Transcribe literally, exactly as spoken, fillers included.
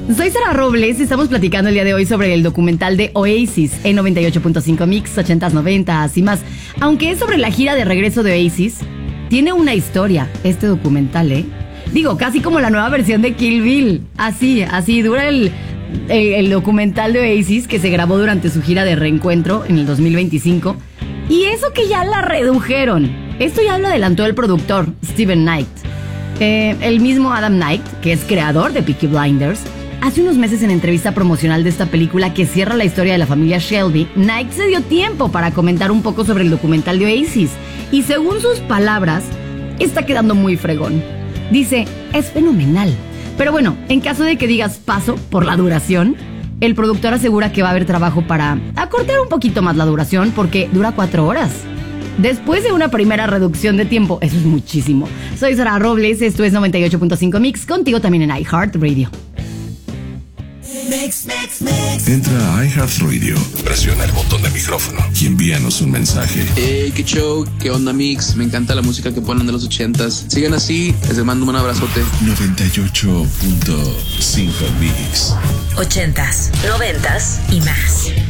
Soy Sara Robles, estamos platicando el día de hoy sobre el documental de Oasis en noventa y ocho punto cinco Mix, ochentas, noventas y más. Aunque es sobre la gira de regreso de Oasis, tiene una historia este documental, ¿eh? Digo, casi como la nueva versión de Kill Bill. Así, así dura el, el, el documental de Oasis que se grabó durante su gira de reencuentro en el dos mil veinticinco. Y eso que ya la redujeron. Esto ya lo adelantó el productor Steven Knight. Eh, el mismo Adam Knight, que es creador de Peaky Blinders, hace unos meses en entrevista promocional de esta película que cierra la historia de la familia Shelby, Knight se dio tiempo para comentar un poco sobre el documental de Oasis. Y según sus palabras, está quedando muy fregón. Dice, es fenomenal. Pero bueno, en caso de que digas paso por la duración, el productor asegura que va a haber trabajo para acortar un poquito más la duración porque dura cuatro horas. Después de una primera reducción de tiempo, eso es muchísimo. Soy Sara Robles, esto es noventa y ocho punto cinco Mix, contigo también en iHeartRadio. Mix, mix, mix. Entra a iHeartRadio, presiona el botón de micrófono y envíanos un mensaje. Hey, qué show, qué onda Mix, me encanta la música que ponen de los ochentas. Sigan así, les mando un abrazote. noventa y ocho punto cinco Mix. Ochentas, noventas y más.